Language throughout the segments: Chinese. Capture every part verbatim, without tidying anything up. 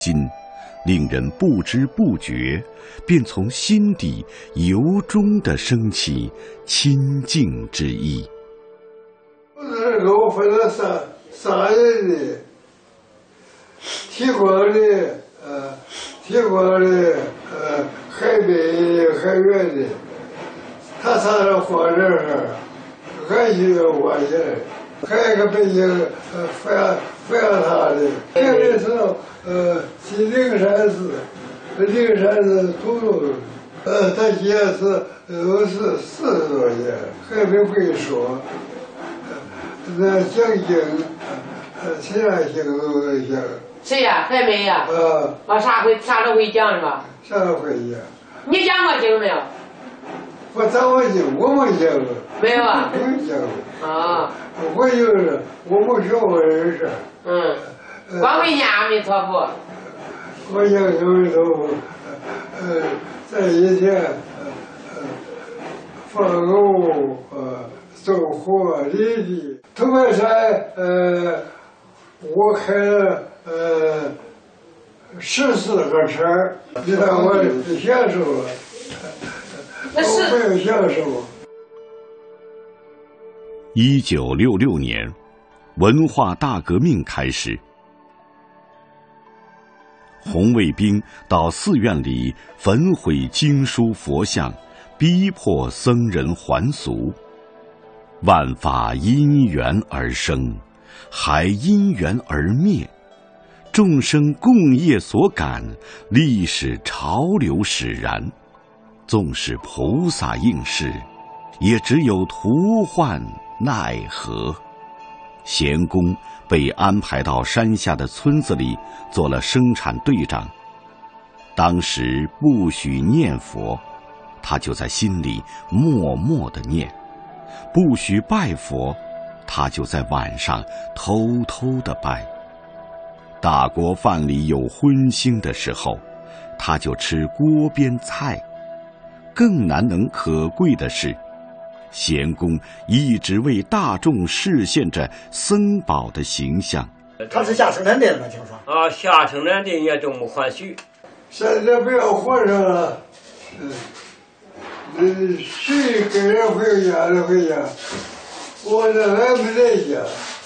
心，令人不知不觉便从心底由衷地升起亲近之意。 这给我分了三三人的，提光的，呃，提光的，呃，海北的，海远的，他仨人放这儿，俺就要我去，还有一个北京，呃，反反他的，这个是呃，去灵山寺，灵山寺土路，呃，他今年是都是四十多年，还没会说。那讲经，呃，其他经都能讲。 谁呀？还没呀？ 啊。 啊，啥会啥都会讲是吧？ 啥都会讲。 你讲过经没有？ 我讲过经，我没讲过。 没有啊？ 没讲过。 啊。 我就是我没学过这事。 嗯。光会念阿弥陀佛。 我念阿弥陀佛，呃，在以前，呃，放牛，呃。走火礼的，头半山，呃，我开了呃十四个车，你看我享受了，我没有享受。 一九六六年，文化大革命开始，红卫兵到寺院里焚毁经书佛像，逼迫僧人还俗。万法因缘而生，还因缘而灭。众生共业所感，历史潮流使然。纵使菩萨应是，也只有徒患奈何。贤公被安排到山下的村子里做了生产队长。当时不许念佛，他就在心里默默地念。不许拜佛，他就在晚上偷偷地拜。大锅饭里有荤腥的时候，他就吃锅边菜。更难能可贵的是，贤公一直为大众示现着僧宝的形象。 他是下生产队的吗？听说啊，下生产队也都没欢喜。 现在不要活着了，嗯。嗯，谁跟人回家就回家，我这还没在家，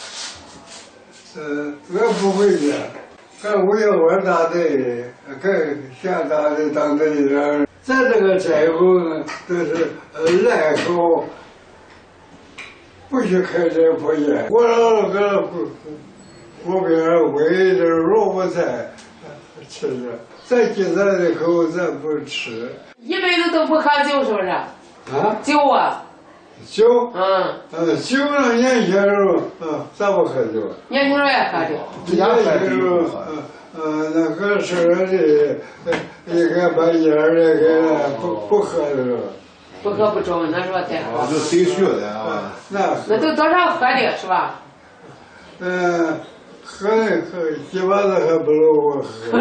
嗯，我不回家，干我要我大队，干下大队当队长。咱这个斋后呢，都是呃赖口，不许开这破烟。我老搁湖湖边围着萝卜菜吃着，咱今咱的口咱不吃。 一辈子都不喝酒，是不是？ 啊， 酒啊， 酒， 嗯， 呃，酒呢，年轻时候，嗯，咋不喝酒？ 年轻人爱喝酒。 年轻时候，呃呃，那个时候的，一个把烟儿那个不不喝的时候。 不喝不中，那说太好。 就谁学的啊？ 那那都多少喝的是吧？ 嗯，喝喝，基本上还不如我喝。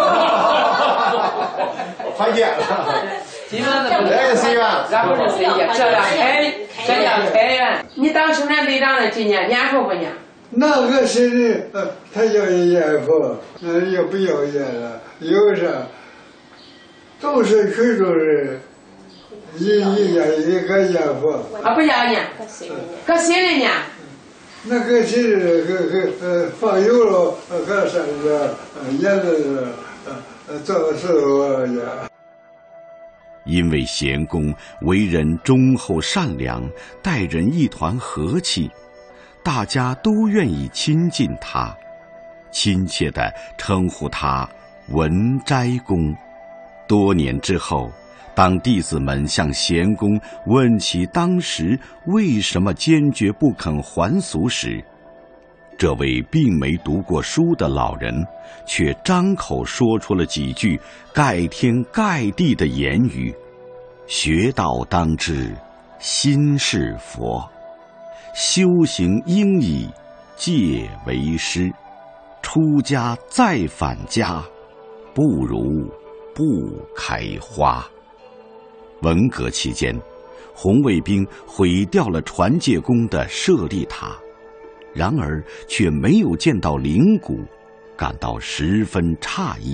还见了。 基本上不是。 哎，谁呀？ 咱不是谁呀？这样开，这样开源。你当生产队长的今年念佛不念？ 那个谁的，呃，他要念佛，那也不要念了，有啥？都是群众人，一一年一个念佛。 啊，不要念，搁谁的念？ 那个谁的，个个呃放油了，呃，搁山上，呃，也是呃呃做事我呀。 因为贤公为人忠厚善良，待人一团和气，大家都愿意亲近他，亲切地称呼他文斋公。多年之后，当弟子们向贤公问起当时为什么坚决不肯还俗时，这位并没读过书的老人却张口说出了几句盖天盖地的言语：学道当知心是佛，修行应以戒为师，出家再返家，不如不开花。文革期间，红卫兵毁掉了传戒宫的舍利塔，然而却没有见到灵骨， 感到十分诧异。